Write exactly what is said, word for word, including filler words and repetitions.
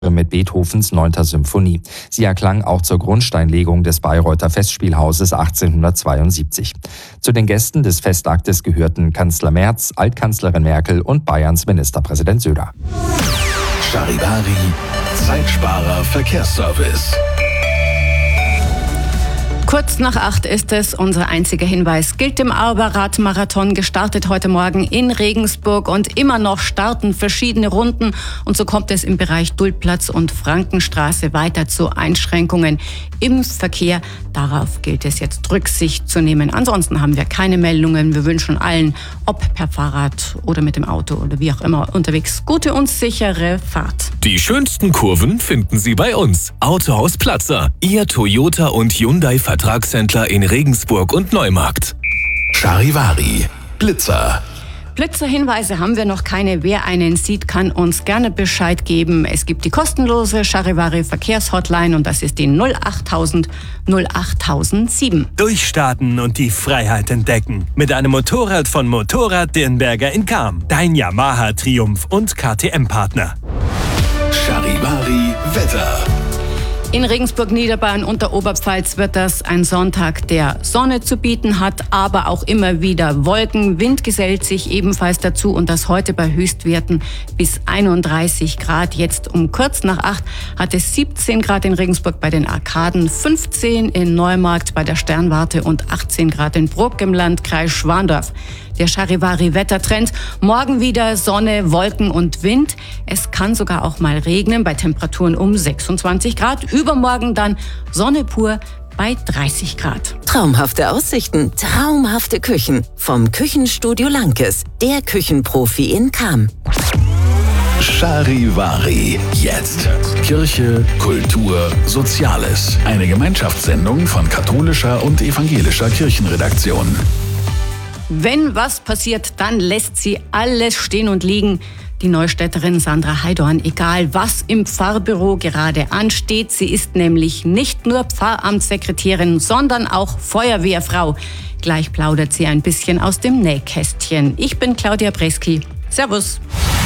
mit Beethovens neunter Symphonie. Sie erklang auch zur Grundsteinlegung des Bayreuther Festspielhauses achtzehnhundertzweiundsiebzig. Zu den Gästen des Festaktes gehörten Kanzler Merz, Altkanzlerin Merkel und Bayerns Ministerpräsident Söder. Charivari, Zeitsparer Verkehrsservice. Kurz nach acht ist es, unser einziger Hinweis. Gilt im Arber-Radmarathon, gestartet heute Morgen in Regensburg, und immer noch starten verschiedene Runden, und so kommt es im Bereich Duldplatz und Frankenstraße weiter zu Einschränkungen im Verkehr. Darauf gilt es jetzt Rücksicht zu nehmen. Ansonsten haben wir keine Meldungen. Wir wünschen allen, ob per Fahrrad oder mit dem Auto oder wie auch immer unterwegs, gute und sichere Fahrt. Die schönsten Kurven finden Sie bei uns. Autohaus Platzer, Ihr Toyota und Hyundai Vertragshändler in Regensburg und Neumarkt. Charivari, Blitzer. Blitzerhinweise haben wir noch keine. Wer einen sieht, kann uns gerne Bescheid geben. Es gibt die kostenlose Charivari Verkehrshotline, und das ist die null achttausend null achttausendsieben. Durchstarten und die Freiheit entdecken. Mit einem Motorrad von Motorrad Dirnberger in Cham. Dein Yamaha Triumph und K T M-Partner. Charivari Wetter. In Regensburg, Niederbayern und der Oberpfalz wird das ein Sonntag, der Sonne zu bieten hat, aber auch immer wieder Wolken. Wind gesellt sich ebenfalls dazu, und das heute bei Höchstwerten bis einunddreißig Grad. Jetzt um kurz nach acht hat es siebzehn Grad in Regensburg bei den Arkaden, fünfzehn in Neumarkt bei der Sternwarte und achtzehn Grad in Bruck im Landkreis Schwandorf. Der Charivari-Wettertrend: morgen wieder Sonne, Wolken und Wind. Es kann sogar auch mal regnen bei Temperaturen um sechsundzwanzig Grad. Übermorgen dann Sonne pur bei dreißig Grad. Traumhafte Aussichten, traumhafte Küchen. Vom Küchenstudio Lankes, der Küchenprofi in Cham. Charivari, jetzt. Kirche, Kultur, Soziales. Eine Gemeinschaftssendung von katholischer und evangelischer Kirchenredaktion. Wenn was passiert, dann lässt sie alles stehen und liegen. Die Neustädterin Sandra Heidorn, egal was im Pfarrbüro gerade ansteht. Sie ist nämlich nicht nur Pfarramtssekretärin, sondern auch Feuerwehrfrau. Gleich plaudert sie ein bisschen aus dem Nähkästchen. Ich bin Claudia Breski. Servus.